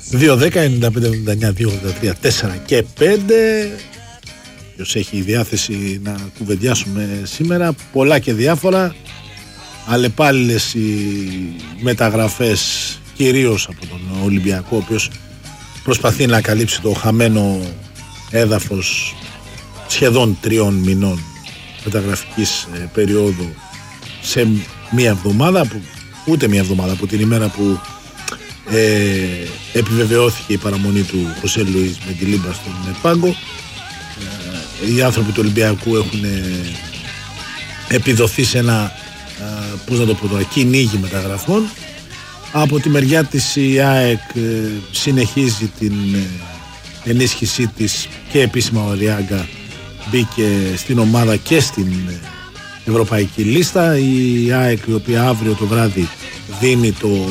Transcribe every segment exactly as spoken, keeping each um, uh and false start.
δύο δέκα ενενήντα πέντε εβδομήντα εννιά δύο ογδόντα τρία τέσσερα και πέντε. Ποιος έχει διάθεση να κουβεντιάσουμε σήμερα, πολλά και διάφορα. Αλλεπάλληλες οι μεταγραφές, κυρίως από τον Ολυμπιακό, ο οποίος προσπαθεί να καλύψει το χαμένο έδαφος σχεδόν τριών μηνών μεταγραφικής ε, περίοδου σε μία εβδομάδα, που, ούτε μία εβδομάδα από την ημέρα που ε, επιβεβαιώθηκε η παραμονή του Χωσέ Λουίς με τη Λίμπα στον Πάγκο. Ε, οι άνθρωποι του Ολυμπιακού έχουν ε, επιδοθεί σε ένα ε, πώς να το πω τώρα, κυνήγι μεταγραφών. Από τη μεριά της η ΑΕΚ ε, συνεχίζει την ε, ενίσχυσή της και επίσημα ο Ριάγκα μπήκε στην ομάδα και στην ε, ευρωπαϊκή λίστα. Η ΑΕΚ, η οποία αύριο το βράδυ δίνει το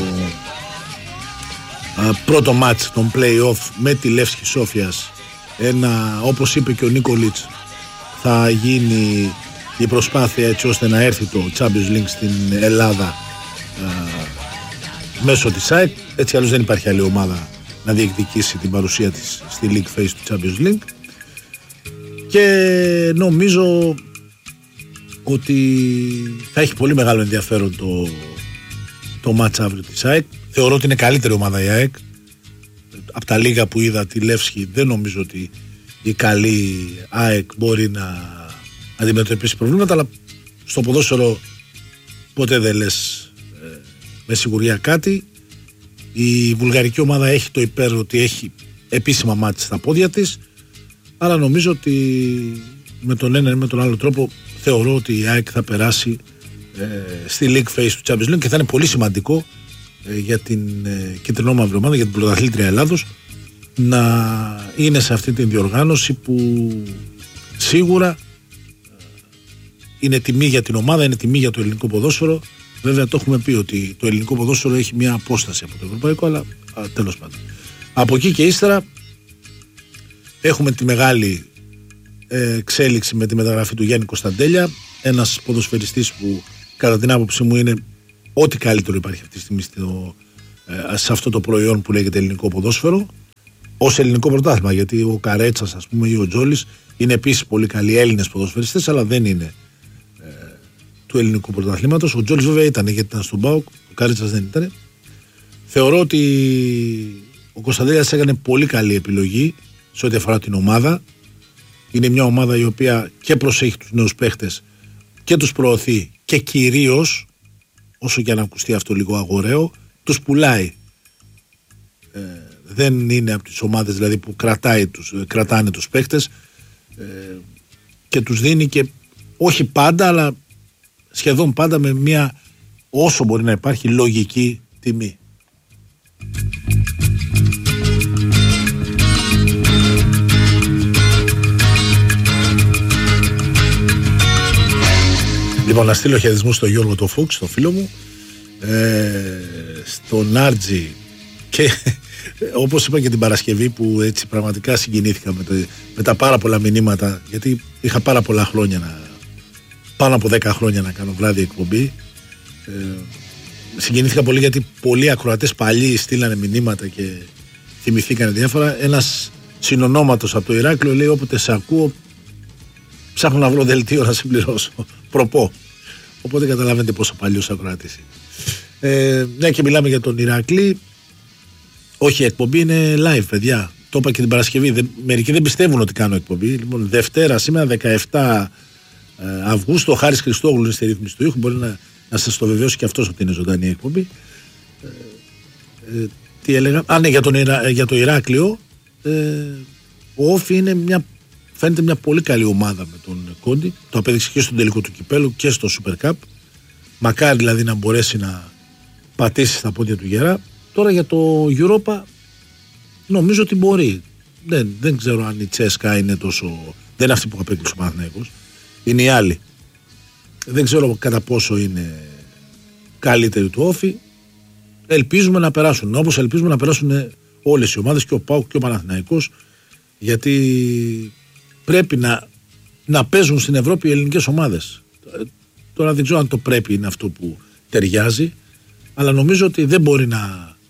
ε, πρώτο μάτς των play-off με τη Λεύσκη Σόφιας, ένα, όπως είπε και ο Νίκολιτς, θα γίνει η προσπάθεια έτσι ώστε να έρθει το Champions League στην Ελλάδα ε, μέσω της ΑΕΚ. Έτσι άλλως δεν υπάρχει άλλη ομάδα να διεκδικήσει την παρουσία της στη League Phase του Champions League, και νομίζω ότι θα έχει πολύ μεγάλο ενδιαφέρον το, το match αύριο της ΑΕΚ. Θεωρώ ότι είναι καλύτερη ομάδα η ΑΕΚ. Από τα λίγα που είδα τη Λεύσκη, δεν νομίζω ότι η καλή ΑΕΚ μπορεί να αντιμετωπίσει προβλήματα, αλλά στο ποδόσφαιρο ποτέ δεν λες ε, με σιγουριά κάτι. Η βουλγαρική ομάδα έχει το υπέρ ότι έχει επίσημα μάτς στα πόδια της, αλλά νομίζω ότι με τον ένα ή με τον άλλο τρόπο θεωρώ ότι η ΑΕΚ θα περάσει ε, στη League Phase του Champions League, και θα είναι πολύ σημαντικό ε, για την ε, κίτρινο-μαύρη ομάδα, για την πρωταθλήτρια Ελλάδος, να είναι σε αυτή την διοργάνωση που σίγουρα ε, είναι τιμή για την ομάδα, είναι τιμή για το ελληνικό ποδόσφαιρο. Βέβαια το έχουμε πει ότι το ελληνικό ποδόσφαιρο έχει μια απόσταση από το ευρωπαϊκό, αλλά α, τέλος πάντων. Από εκεί και ύστερα έχουμε τη μεγάλη ε, εξέλιξη με τη μεταγραφή του Γιάννη Κωνσταντέλια, ένας ποδοσφαιριστής που κατά την άποψή μου είναι ό,τι καλύτερο υπάρχει αυτή τη στιγμή στο, ε, σε αυτό το προϊόν που λέγεται ελληνικό ποδόσφαιρο, ως ελληνικό πρωτάθλημα, γιατί ο Καρέτσας, ας πούμε, ή ο Τζόλης είναι επίσης πολύ καλοί Έλληνες ποδοσφαιριστές, αλλά δεν είναι ε, του ελληνικού πρωταθλήματος. Ο Τζόλης βέβαια ήταν, γιατί ήταν στον ΠΑΟΚ, ο Καρέτσας δεν ήταν. Θεωρώ ότι ο Κωνσταντέλιας έκανε πολύ καλή επιλογή σε ό,τι αφορά την ομάδα. Είναι μια ομάδα η οποία και προσέχει τους νέους παίχτες και τους προωθεί, και κυρίως, όσο και αν ακουστεί αυτό λίγο αγοραίο, τους πουλάει. Ε, δεν είναι από τις ομάδες δηλαδή που κρατάει τους, κρατάνε τους παίχτες ε, και τους δίνει, και όχι πάντα, αλλά σχεδόν πάντα με μια, όσο μπορεί να υπάρχει, λογική τιμή. Λοιπόν, να στείλω χαιρετισμούς στον Γιώργο το Φούξ, τον φίλο μου, ε, στον Άρτζη, και όπως είπα και την Παρασκευή, που έτσι πραγματικά συγκινήθηκα με, το, με τα πάρα πολλά μηνύματα, γιατί είχα πάρα πολλά χρόνια, να, πάνω από δέκα χρόνια να κάνω βράδυ εκπομπή. Ε, συγκινήθηκα πολύ γιατί πολλοί ακροατές παλιοί στείλανε μηνύματα και θυμηθήκανε διάφορα. Ένας συνονόματος από το Ηράκλειο λέει: όποτε σε ακούω ψάχνω να βρω δελτίο να συμπληρώσω. Προπό. Οπότε καταλαβαίνετε πόσο παλιός ακροατής είναι. Ε, μια και μιλάμε για τον Ηράκλη. Όχι, η εκπομπή είναι live, παιδιά. Το είπα και την Παρασκευή. Δεν, μερικοί δεν πιστεύουν ότι κάνω εκπομπή. Λοιπόν, Δευτέρα, σήμερα δεκαεφτά Αυγούστου, ο Χάρης Χριστόγλου είναι στη ρύθμιση του ήχου. Μπορεί να, να σας το βεβαιώσει και αυτός ότι είναι ζωντανή εκπομπή. Ε, ε, τι έλεγα. Α, ναι, για, τον, για το Ηράκλειο. Ε, ο Όφη είναι μια, φαίνεται μια πολύ καλή ομάδα με τον Κόντι. Το απέδειξε και στον τελικό του κυπέλου και στο Super Cup. Μακάρι δηλαδή να μπορέσει να πατήσει στα πόδια του γερά. Τώρα για το Europa νομίζω ότι μπορεί. Δεν, δεν ξέρω αν η Τσέσκα είναι τόσο. Δεν είναι αυτή που απέκλεισε ο Παναθηναϊκός. Είναι η άλλη. Δεν ξέρω κατά πόσο είναι καλύτερη του Όφη. Ελπίζουμε να περάσουν. Όπως ελπίζουμε να περάσουν όλες οι ομάδες, και ο ΠΑΟΚ και ο Παναθηναϊκός. Γιατί πρέπει να, να παίζουν στην Ευρώπη οι ελληνικές ομάδες. Τώρα δεν ξέρω αν το πρέπει είναι αυτό που ταιριάζει. Αλλά νομίζω ότι δεν μπορεί να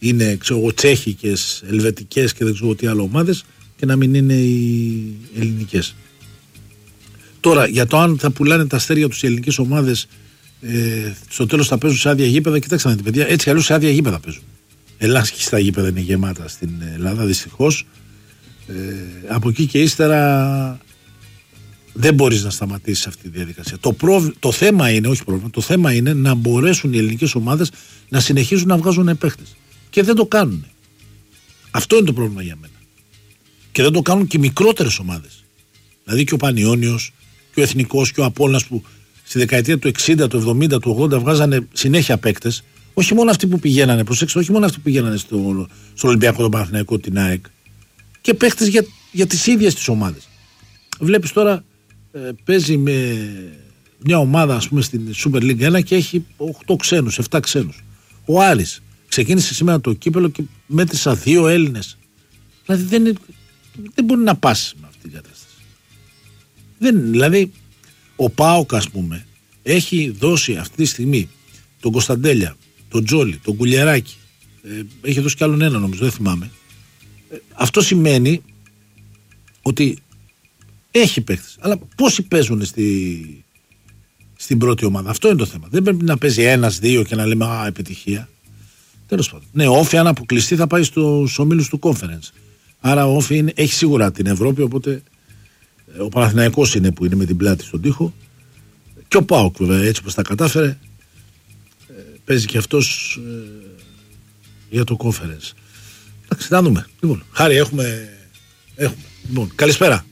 είναι ξέρω εγώ, τσέχικες, ελβετικές και δεν ξέρω τι άλλο ομάδες και να μην είναι οι ελληνικές. Τώρα για το αν θα πουλάνε τα αστέρια τους οι ελληνικές ομάδες, ε, στο τέλος θα παίζουν σε άδεια γήπεδα. Κοιτάξτε να δείτε παιδιά, έτσι κι αλλιώς σε άδεια γήπεδα παίζουν. Ελάχιστα γήπεδα είναι γεμάτα στην Ελλάδα δυστυχώς. Ε, από εκεί και ύστερα δεν μπορείς να σταματήσεις αυτή τη διαδικασία. Το, προ... το θέμα είναι, όχι πρόβλημα, το θέμα είναι να μπορέσουν οι ελληνικές ομάδες να συνεχίζουν να βγάζουν παίχτες. Και δεν το κάνουν. Αυτό είναι το πρόβλημα για μένα. Και δεν το κάνουν και οι μικρότερες ομάδες. Δηλαδή και ο Πανιώνιος και ο Εθνικός και ο Απόλλωνας που στη δεκαετία του εξήντα, του εβδομήντα, του ογδόντα βγάζανε συνέχεια παίκτες. Όχι μόνο αυτοί που πηγαίνανε, προσέξτε, όχι μόνο αυτοί που πηγαίνανε στο, στο Ολυμπιακό, τον Παναθηναϊκό, την ΑΕΚ. Και παίκτες για, για τις ίδιες τις ομάδες. Βλέπεις τώρα ε, παίζει με μια ομάδα ας πούμε στην Super League ένα και έχει οκτώ ξένους, επτά ξένους. Ο Άρης ξεκίνησε σήμερα το κύπελο και μέτρησα δύο Έλληνες. Δηλαδή δεν, είναι, δεν μπορεί να πάσει με αυτή την κατάσταση. Δεν, δηλαδή ο ΠΑΟΚ ας πούμε έχει δώσει αυτή τη στιγμή τον Κωνσταντέλια, τον Τζόλι, τον Κουλιεράκη, ε, έχει δώσει κι άλλον ένα νομίζω, δεν θυμάμαι. Ε, αυτό σημαίνει ότι έχει παίκτες. Αλλά πόσοι παίζουν στη, στην πρώτη ομάδα, αυτό είναι το θέμα. Δεν πρέπει να παίζει ένας, δύο και να λέμε α, επιτυχία. Τέλος πάντων. Ναι, ο Όφη αν αποκλειστεί θα πάει στους ομίλους του Conference. Άρα ο Όφη είναι, έχει σίγουρα την Ευρώπη, οπότε ε, ο Παναθηναϊκός είναι που είναι με την πλάτη στον τοίχο. Και ο ΠΑΟΚ βέβαια έτσι όπως τα κατάφερε ε, παίζει και αυτός ε, για το Conference. Εντάξει, να δούμε. Λοιπόν, Χάρη έχουμε, έχουμε. Λοιπόν, καλησπέρα.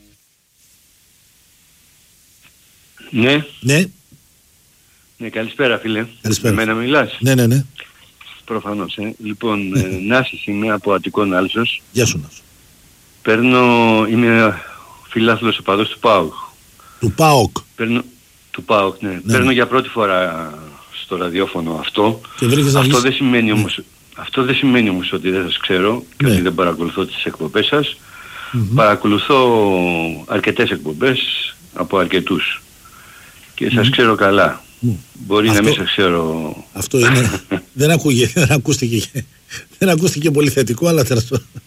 Ναι. Ναι. Ναι, καλησπέρα φίλε. Καλησπέρα. Εμένα μιλάς. Ναι, ναι, ναι. Προφανώς. Ε. Λοιπόν, ε, Νάσης είμαι από Αττικό Νάλσος. Γεια σου Νάσο. Παίρνω, είμαι φιλάθλος οπαδός του ΠΑΟΚ. Του ΠΑΟΚ. Παίρνω, του ΠΑΟΚ, ναι. ναι. Παίρνω για πρώτη φορά στο ραδιόφωνο αυτό. Και αυτό, αυτό, δεν σημαίνει όμως, ναι. αυτό δεν σημαίνει όμως ότι δεν σας ξέρω και ναι. ότι δεν παρακολουθώ τις εκπομπές σας. Mm-hmm. Παρακολουθώ αρκετές εκπομπές από αρκετούς. Και σας mm. ξέρω καλά. Mm. Μπορεί αυτό, να μην σας ξέρω. Αυτό είναι. δεν, ακούγε, δεν, ακούστηκε, δεν ακούστηκε πολύ θετικό, αλλά τέλος πάντων.